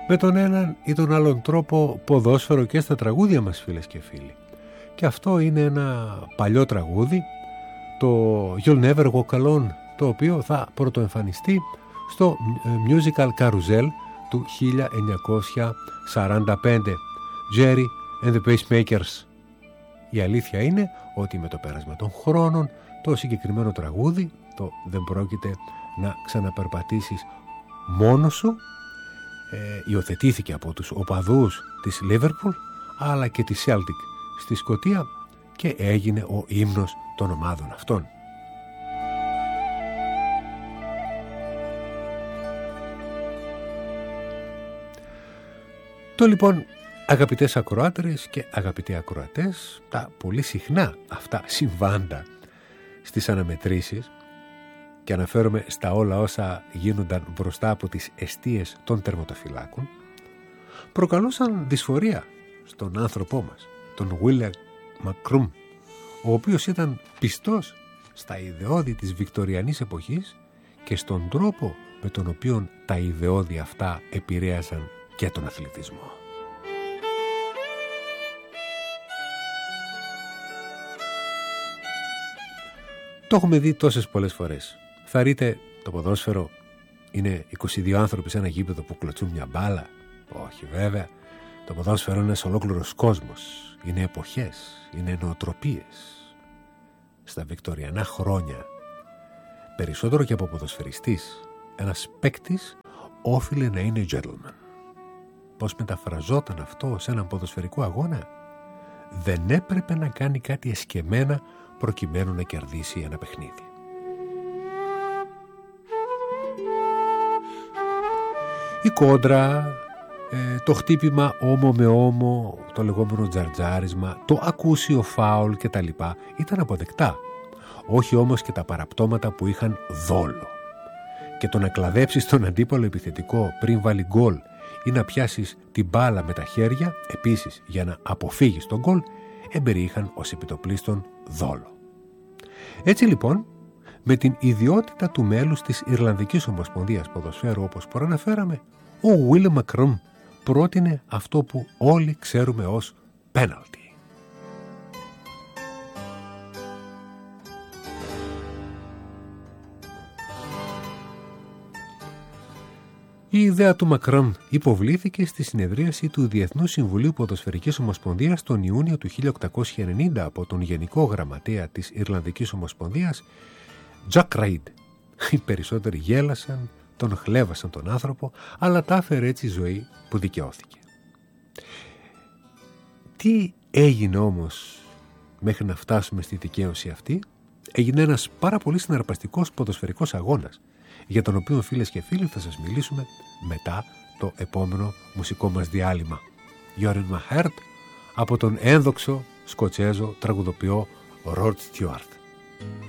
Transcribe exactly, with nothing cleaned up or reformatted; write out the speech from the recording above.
με τον έναν ή τον άλλον τρόπο ποδόσφαιρο και στα τραγούδια μας, φίλες και φίλοι. Και αυτό είναι ένα παλιό τραγούδι, το You'll Never Walk Alone, το οποίο θα πρωτοεμφανιστεί στο musical Carousel του χίλια εννιακόσια σαράντα πέντε, Jerry and the Pacemakers. Η αλήθεια είναι ότι με το πέρασμα των χρόνων το συγκεκριμένο τραγούδι, το «Δεν πρόκειται να ξαναπερπατήσεις μόνος σου», ε, υιοθετήθηκε από τους οπαδούς της Liverpool αλλά και της Celtic στη Σκωτία και έγινε ο ύμνος των ομάδων αυτών. Το λοιπόν, αγαπητές ακροάτερες και αγαπητοί ακροατές, τα πολύ συχνά αυτά συμβάντα στις αναμετρήσεις, και αναφέρομαι στα όλα όσα γίνονταν μπροστά από τις εστίες των τερματοφυλάκων, προκαλούσαν δυσφορία στον άνθρωπό μας, τον William Macrum, ο οποίος ήταν πιστός στα ιδεώδη της βικτοριανής εποχής και στον τρόπο με τον οποίο τα ιδεώδη αυτά επηρέασαν και τον αθλητισμό. Το έχουμε δει τόσες πολλές φορές. Θα ρείτε, το ποδόσφαιρο είναι είκοσι δύο άνθρωποι σε ένα γήπεδο που κλωτσούν μια μπάλα. Όχι βέβαια. Το ποδόσφαιρο είναι ένας ολόκληρος κόσμος. Είναι εποχές, είναι νοοτροπίες. Στα βικτοριανά χρόνια, περισσότερο και από ποδοσφαιριστής, ένας παίκτης όφιλε να είναι gentleman. Πώς μεταφραζόταν αυτό σε έναν ποδοσφαιρικό αγώνα? Δεν έπρεπε να κάνει κάτι εσκεμμένα προκειμένου να κερδίσει ένα παιχνίδι. Η κόντρα, ε, το χτύπημα ώμο με ώμο, το λεγόμενο τζαρτζάρισμα, το ακούσιο φάουλ κτλ. Ήταν αποδεκτά. Όχι όμως και τα παραπτώματα που είχαν δόλο. Και το να κλαδέψεις τον αντίπαλο επιθετικό πριν βάλει γκολ ή να πιάσεις την μπάλα με τα χέρια, επίσης για να αποφύγεις τον γκολ, εμπεριείχαν ως επιτοπλίστων δόλο. Έτσι λοιπόν, με την ιδιότητα του μέλους της Ιρλανδικής Ομοσπονδίας Ποδοσφαίρου, όπως προαναφέραμε, ο William Macrum πρότεινε αυτό που όλοι ξέρουμε ως πέναλτι. Η ιδέα του Μακρόν υποβλήθηκε στη συνεδρίαση του Διεθνούς Συμβουλίου Ποδοσφαιρικής Ομοσπονδίας τον Ιούνιο του χίλια οκτακόσια ενενήντα από τον Γενικό Γραμματέα της Ιρλανδικής Ομοσπονδίας, Jack Reid. Οι περισσότεροι γέλασαν, τον χλέβασαν τον άνθρωπο, αλλά τα έφερε έτσι η ζωή που δικαιώθηκε. Τι έγινε όμως μέχρι να φτάσουμε στη δικαίωση αυτή? Έγινε ένας πάρα πολύ συναρπαστικός ποδοσφαιρικός αγώνας, για τον οποίο, φίλες και φίλοι, θα σας μιλήσουμε μετά το επόμενο μουσικό μας διάλειμμα. You're in my heart, από τον ένδοξο Σκοτσέζο τραγουδοποιό Rod Stewart.